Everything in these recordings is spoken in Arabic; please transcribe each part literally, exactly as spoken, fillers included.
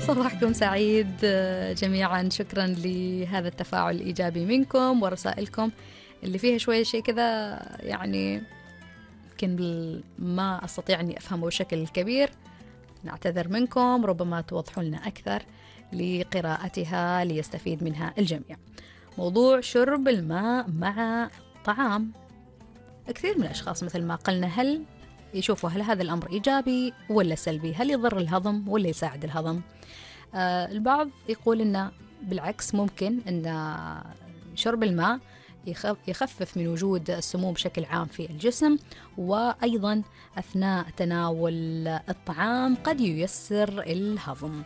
صباحكم سعيد جميعا. شكرا لهذا التفاعل الإيجابي منكم ورسائلكم اللي فيها شوية شيء كذا، يعني يمكن ما أستطيع أني أفهمه بشكل كبير. نعتذر منكم، ربما توضحوا لنا أكثر لقراءتها ليستفيد منها الجميع. موضوع شرب الماء مع طعام، كثير من الأشخاص مثل ما قلنا هل يشوفوا هل هذا الأمر إيجابي ولا سلبي، هل يضر الهضم ولا يساعد الهضم. آه البعض يقول إنه بالعكس، ممكن إن شرب الماء يخفف من وجود السموم بشكل عام في الجسم، وأيضا أثناء تناول الطعام قد ييسر الهضم.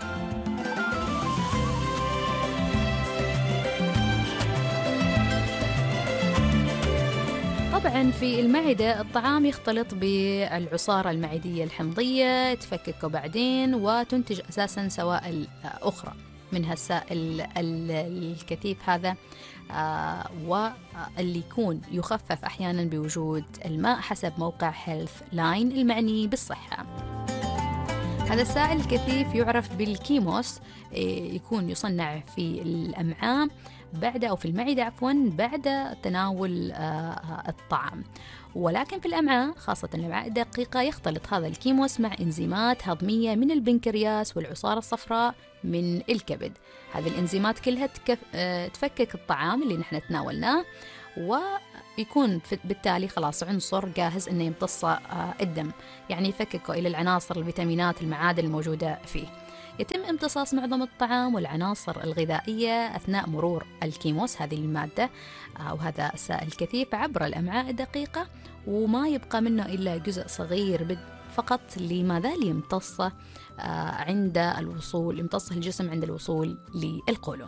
طبعا في المعدة الطعام يختلط بالعصارة المعدية الحمضية، تفككه بعدين وتنتج أساسا سوائل أخرى، منها السائل الكثيف هذا آه واللي يكون يخفف أحيانا بوجود الماء حسب موقع هيلث لاين المعني بالصحة. هذا السائل الكثيف يعرف بالكيموس، يكون يصنع في الأمعاء بعد أو في المعدة عفوا بعد تناول الطعام، ولكن في الأمعاء خاصة الأمعاء الدقيقة يختلط هذا الكيموس مع إنزيمات هضمية من البنكرياس والعصارة الصفراء من الكبد. هذه الإنزيمات كلها تفكك الطعام اللي نحن تناولناه، ويكون بالتالي خلاص عنصر جاهز إنه يمتص الدم، يعني يفككه إلى العناصر الفيتامينات المعادن الموجودة فيه. يتم امتصاص معظم الطعام والعناصر الغذائية أثناء مرور الكيموس، هذه المادة أو هذا السائل الكثيف، عبر الأمعاء الدقيقة، وما يبقى منه إلا جزء صغير فقط لماذا ليمتصه عند الوصول يمتصه الجسم عند الوصول للقولون.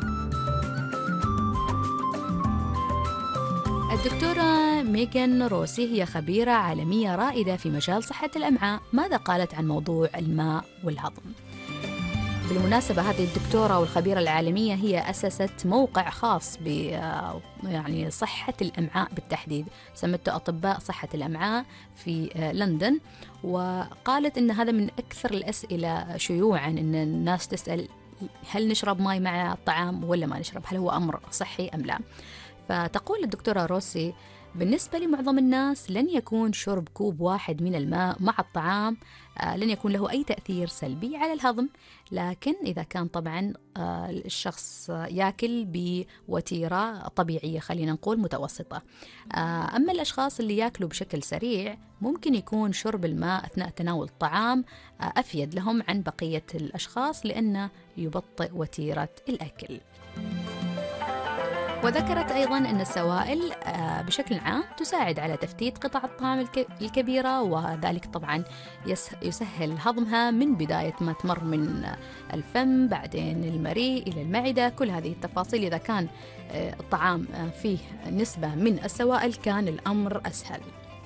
الدكتورة ميغان روسي هي خبيرة عالمية رائدة في مجال صحة الأمعاء. ماذا قالت عن موضوع الماء والهضم؟ بالمناسبة هذه الدكتورة والخبيرة العالمية هي أسست موقع خاص ب يعني صحة الأمعاء بالتحديد، سمته أطباء صحة الأمعاء في لندن، وقالت إن هذا من أكثر الأسئلة شيوعا، إن الناس تسأل هل نشرب ماء مع الطعام ولا ما نشرب، هل هو أمر صحي أم لا. فتقول الدكتورة روسي بالنسبة لمعظم الناس لن يكون شرب كوب واحد من الماء مع الطعام آه لن يكون له أي تأثير سلبي على الهضم، لكن إذا كان طبعا آه الشخص يأكل بوتيرة طبيعية خلينا نقول متوسطة. آه أما الأشخاص اللي يأكلوا بشكل سريع ممكن يكون شرب الماء أثناء تناول الطعام آه أفيد لهم عن بقية الأشخاص لأنه يبطئ وتيرة الأكل. وذكرت أيضاً أن السوائل بشكل عام تساعد على تفتيت قطع الطعام الكبيرة، وذلك طبعاً يسهل هضمها من بداية ما تمر من الفم بعدين المريء إلى المعدة. كل هذه التفاصيل إذا كان الطعام فيه نسبة من السوائل كان الأمر أسهل.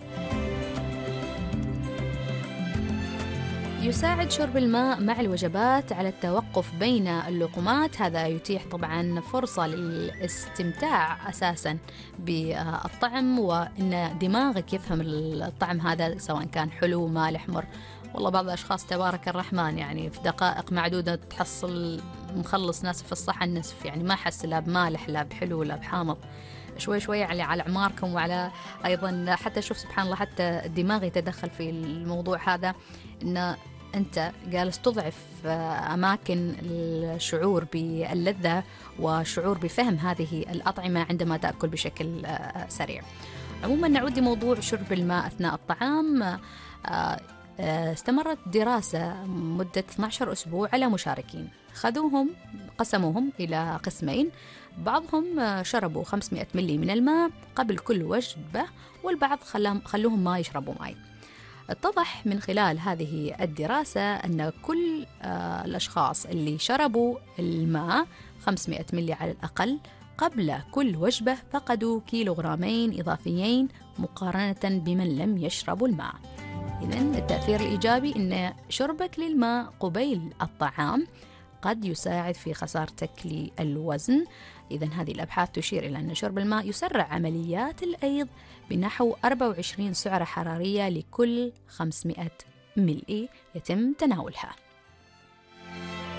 يساعد شرب الماء مع الوجبات على التوقف بين اللقمات، هذا يتيح طبعا فرصة للاستمتاع أساسا بالطعم، وإن دماغك يفهم الطعم هذا سواء كان حلو مالح مر. والله بعض الأشخاص تبارك الرحمن يعني في دقائق معدودة تحصل مخلص ناس في الصحن نسف، يعني ما حس لا بمالح لا بحلو لا بحامض. شوي شوي على على أعماركم، وعلى أيضا حتى شوف سبحان الله حتى الدماغ يتدخل في الموضوع هذا، إن أنت جالس تضعف أماكن الشعور باللذة وشعور بفهم هذه الأطعمة عندما تأكل بشكل سريع. عموما نعود لموضوع شرب الماء أثناء الطعام. استمرت دراسة مدة اثني عشر أسبوع على مشاركين، خذوهم قسموهم إلى قسمين، بعضهم شربوا خمسمائة ملي من الماء قبل كل وجبة، والبعض خلوهم ما يشربوا ماء. اتضح من خلال هذه الدراسة أن كل الأشخاص اللي شربوا الماء خمسمائة ملي على الأقل قبل كل وجبة فقدوا كيلوغرامين إضافيين مقارنة بمن لم يشربوا الماء. إذن التأثير الإيجابي أن شربك للماء قبيل الطعام قد يساعد في خسارتك للوزن. إذن هذه الأبحاث تشير إلى أن شرب الماء يسرع عمليات الأيض بنحو أربعة وعشرين سعرة حرارية لكل خمسمائة ملي يتم تناولها.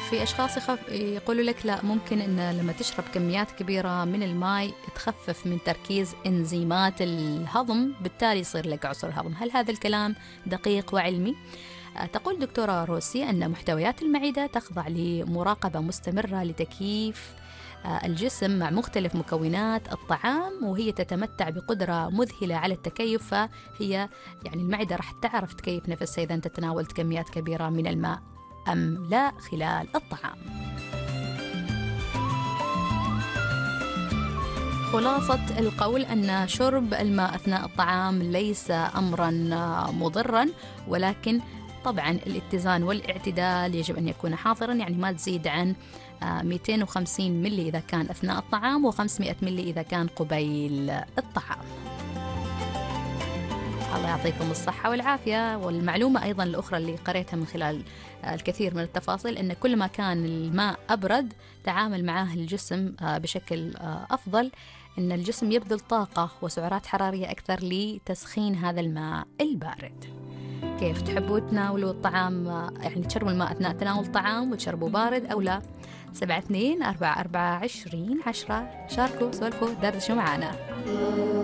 في أشخاص يخف يقولوا لك لا، ممكن إن لما تشرب كميات كبيرة من الماء تخفف من تركيز إنزيمات الهضم، بالتالي يصير لك عسر هضم. هل هذا الكلام دقيق وعلمي؟ تقول دكتورة روسي أن محتويات المعدة تخضع لمراقبة مستمرة لتكييف الجسم مع مختلف مكونات الطعام، وهي تتمتع بقدرة مذهلة على التكيف، فهي يعني المعدة راح تعرف تكيف نفسها إذا أنت تناولت كميات كبيرة من الماء أم لا خلال الطعام. خلاصة القول أن شرب الماء أثناء الطعام ليس أمرا مضرا، ولكن طبعا الاتزان والاعتدال يجب أن يكون حاضرا، يعني ما تزيد عن مئتين وخمسين ملي إذا كان أثناء الطعام وخمسمئة ملي إذا كان قبيل الطعام. الله يعطيكم الصحة والعافية. والمعلومة أيضا الأخرى اللي قريتها من خلال الكثير من التفاصيل أن كل ما كان الماء أبرد تعامل معاه الجسم بشكل أفضل، أن الجسم يبذل طاقة وسعرات حرارية أكثر لتسخين هذا الماء البارد. كيف تحبوا تناولوا الطعام، يعني تشربوا الماء أثناء تناول الطعام وتشربوا بارد أو لا؟ سبعة اثنين أربعة أربعة عشرين عشرة، شاركوا، سولفوا، دردشوا معنا.